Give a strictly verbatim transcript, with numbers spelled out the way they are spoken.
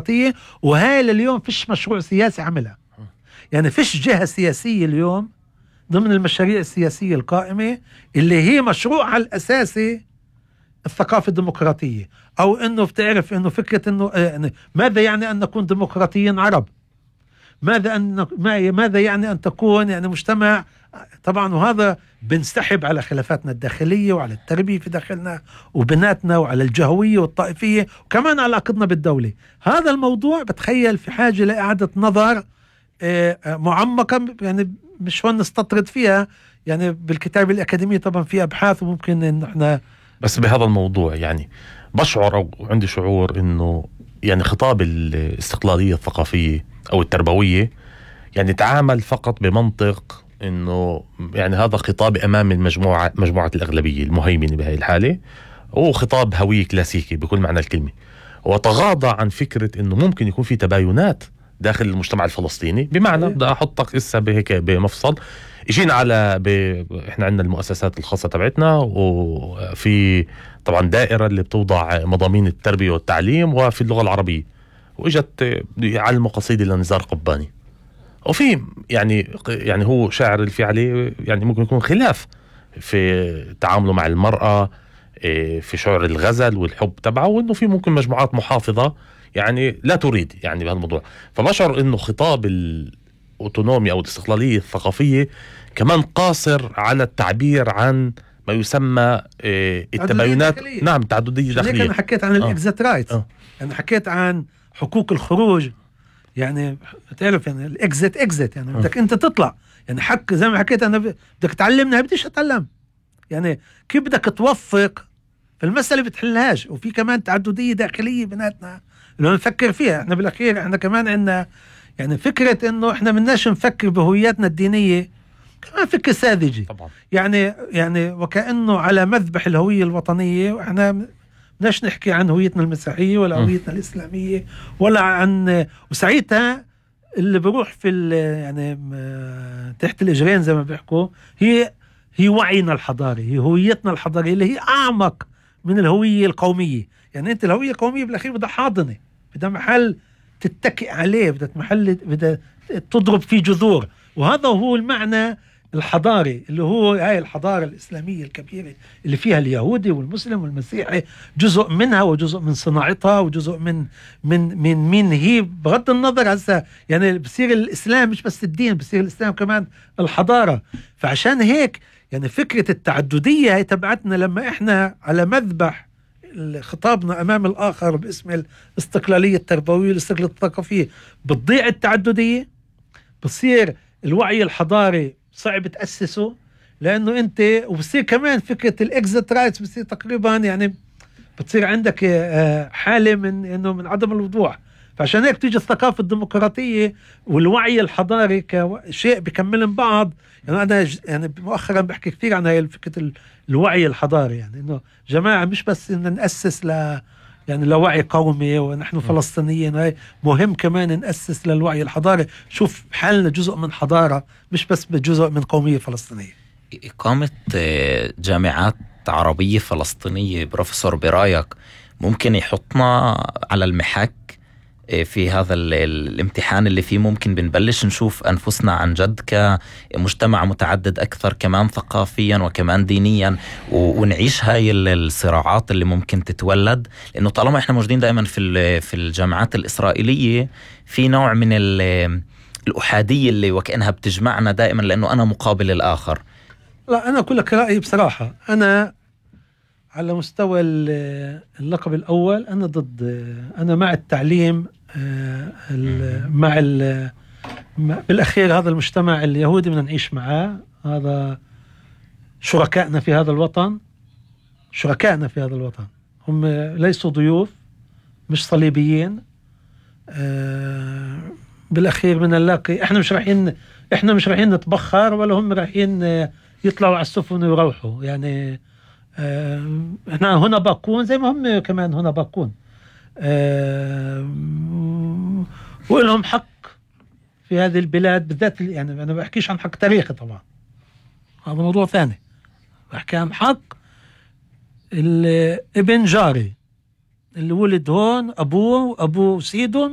الديمقراطية، وهاي لليوم فيش مشروع سياسي عملها. يعني فيش جهة سياسية اليوم ضمن المشاريع السياسية القائمة اللي هي مشروعها الأساسي الثقافة الديمقراطية، أو أنه بتعرف أنه فكرة أنه يعني ماذا يعني أن نكون ديمقراطيين عرب، ماذا أن ماذا يعني أن تكون يعني مجتمع. طبعا وهذا بنسحب على خلافاتنا الداخلية وعلى التربية في داخلنا وبناتنا وعلى الجهوية والطائفية وكمان على علاقتنا بالدولة. هذا الموضوع بتخيل في حاجة لإعادة نظر معمقة، يعني مش هون نستطرد فيها. يعني بالكتاب الأكاديمي طبعا في أبحاث وممكن إن احنا بس بهذا الموضوع يعني بشعر أو عندي شعور إنه يعني خطاب الاستقلالية الثقافية أو التربوية يعني تعامل فقط بمنطق إنه يعني هذا خطاب أمام المجموعة مجموعة الأغلبية المهيمنة بهاي الحالة، هو خطاب هوية كلاسيكي بكل معنى الكلمة، وتغاضى عن فكرة إنه ممكن يكون في تباينات داخل المجتمع الفلسطيني. بمعنى بدي أحطك إسا بهيك بمفصل، اجينا على ب... احنا عندنا المؤسسات الخاصة تبعتنا، وفي طبعا دائرة اللي بتوضع مضامين التربية والتعليم وفي اللغة العربية، واجت يعلموا قصيدة لنزار قباني، وفي يعني يعني هو شاعر اللي في عليه يعني ممكن يكون خلاف في تعامله مع المرأة، في شعر الغزل والحب تبعه، وانه في ممكن مجموعات محافظة يعني لا تريد يعني بهذا الموضوع. فبشعر انه خطاب الأوتونومية او الاستقلالية الثقافية كمان قاصر على التعبير عن ما يسمى التباينات. نعم، تعددية داخلية. أنا حكيت عن الإكزيت رايت، أنا حكيت عن حقوق الخروج. يعني تعرف يعني الإكزيت إكزيت يعني بدك أنت تطلع، يعني حق زي ما حكيت أنا بدك تعلمنا بديش أتعلم. يعني كيف بدك توفق في المسألة بتحلهاش. وفي كمان تعددية داخلية بيناتنا لو نفكر فيها. احنا بالأخير احنا كمان عندنا يعني فكرة انه احنا مناش نفكر بهوياتنا الدينية، كمان فكرة ساذجة طبعا. يعني يعني وكأنه على مذبح الهوية الوطنية، واحنا مناش نحكي عن هويتنا المسيحية ولا هويتنا الإسلامية ولا عن. وساعتها اللي بروح في يعني تحت الإجرين زي ما بيحكوا هي هي وعينا الحضاري، هي هويتنا الحضارية اللي هي أعمق من الهوية القومية. يعني أنت الهوية القومية بالأخير بدها حاضنة، بدها محل تتكئ عليه، بدها محل بدها تضرب فيه جذور. وهذا هو المعنى الحضاري اللي هو هاي الحضارة الإسلامية الكبيرة اللي فيها اليهودي والمسلم والمسيحي جزء منها وجزء من صناعتها وجزء من من من مين هي. بغض النظر هسه يعني بصير الإسلام مش بس الدين، بصير الإسلام كمان الحضارة. فعشان هيك يعني فكرة التعددية هي تبعتنا لما إحنا على مذبح خطابنا أمام الآخر باسم الاستقلالية التربوية والاستقلالية الثقافية بتضيع التعددية، بصير الوعي الحضاري صعب تأسسه، لأنه أنت وبصير كمان فكرة الإكزيت رايتس بصير تقريبا يعني بتصير عندك حالة من إنه من عدم الوضوح. فعشان هيك تيجي الثقافة الديمقراطية والوعي الحضاري كشيء بيكملن بعض. يعني أنا يعني مؤخرا بحكي كثير عن هاي فكرة الوعي الحضاري، يعني إنه جماعة مش بس إن نأسس ل يعني لوعي قومي ونحن فلسطينيين، هاي مهم كمان نأسس للوعي الحضاري، شوف حالنا جزء من حضارة مش بس بجزء من قومية فلسطينية. إقامة جامعات عربية فلسطينية بروفيسور برايك ممكن يحطنا على المحك في هذا الامتحان اللي فيه ممكن بنبلش نشوف أنفسنا عن جد كمجتمع متعدد أكثر كمان ثقافيا وكمان دينيا، ونعيش هاي الصراعات اللي ممكن تتولد. لأنه طالما إحنا موجودين دائما في في الجامعات الإسرائيلية في نوع من الأحادية اللي وكأنها بتجمعنا دائما لأنه أنا مقابل الآخر. لا أنا أقول لك رأيي بصراحة، أنا على مستوى اللقب الأول أنا ضد، أنا مع التعليم مع بالأخير هذا المجتمع اليهودي بدنا نعيش معاه، هذا شركائنا في هذا الوطن، شركائنا في هذا الوطن هم ليسوا ضيوف مش صليبيين. بالأخير بدنا نلاقي، إحنا مش رايحين إحنا مش رايحين نتبخر ولا هم رايحين يطلعوا على السفن ويروحوا. يعني احنا هنا باقون زي ما هم كمان هنا باقون، أه ولهم حق في هذه البلاد بالذات. يعني انا بحكيش عن حق تاريخي طبعا، هذا موضوع ثاني، بحكي عن حق ابن جاري اللي ولد هون، ابوه وابوه سيدهم